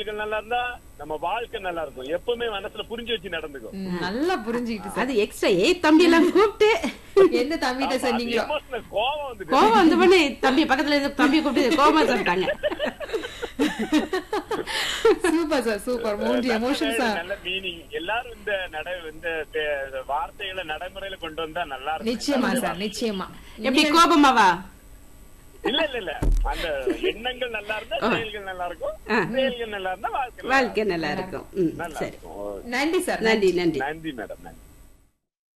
செயல்கள் நல்லா இருந்தா நம்ம வாழ்க்கை நல்லா இருக்கும். எப்பவுமே மனசுல புரிஞ்சு வச்சு நடந்துக்கும். நல்லா புரிஞ்சுக்கிட்டு அது எக்ஸ்ட்ரா தம்பி எல்லாம் கூப்பிட்டு எந்த தம்பிட்ட சொன்னீங்களோ கோவம் வந்து கோவம் வந்து பண்ணி தம்பி பக்கத்துல இருந்து தம்பி கூப்பிட்டு கோவமா சொல்லிட்டாங்க. Super sir super. 3 எமோஷன்ஸ் நல்ல மீனிங். எல்லாரும் இந்த வார்த்தைகளை நடைமுறையில கொண்டு வந்தா நல்லா இருக்கும். நிச்சயமா சார் நிச்சயமா. எப்படி கோபமாவா? இல்ல இல்ல இல்ல, அந்த எண்ணங்கள் நல்லா இருந்தா செயல்கள் நல்லா இருக்கும். செயல்கள் நல்லா இருந்தா வாழ்க்கை நல்லா இருக்கும். சரி, நன்றி சார். நன்றி நன்றி நன்றி மேடம். நன்றி.